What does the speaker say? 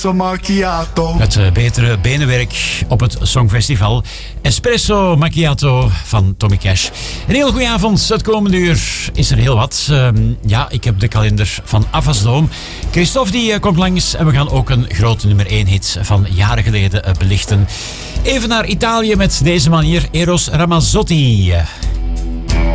Macchiato. Het betere benenwerk op het Songfestival. Espresso Macchiato van Tommy Cash. Een heel goede avond. Het komende uur is er heel wat. Ik heb de kalender van Avasdoom. Christophe die komt langs en we gaan ook een grote nummer 1 hit van jaren geleden belichten. Even naar Italië met deze man hier, Eros Ramazzotti.